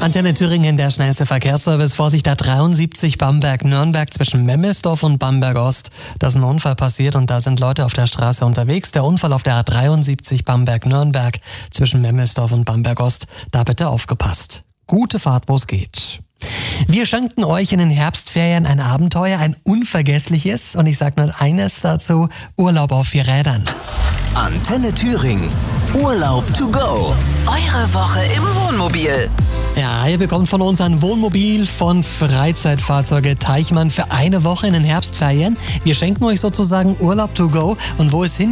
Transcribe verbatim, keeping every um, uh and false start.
Antenne Thüringen, der schnellste Verkehrsservice. Vorsicht, A dreiundsiebzig Bamberg-Nürnberg zwischen Memmelsdorf und Bamberg-Ost. Da ist ein Unfall passiert und da sind Leute auf der Straße unterwegs. Der Unfall auf der A dreiundsiebzig Bamberg-Nürnberg zwischen Memmelsdorf und Bamberg-Ost. Da bitte aufgepasst. Gute Fahrt, wo es geht. Wir schenken euch in den Herbstferien ein Abenteuer, ein unvergessliches. Und ich sage nur eines dazu: Urlaub auf vier Rädern. Antenne Thüringen. Urlaub to go. Eure Woche im Wohnmobil. Ja, ihr bekommt von uns ein Wohnmobil von Freizeitfahrzeuge Teichmann für eine Woche in den Herbstferien. Wir schenken euch sozusagen Urlaub to go. Und wo es hin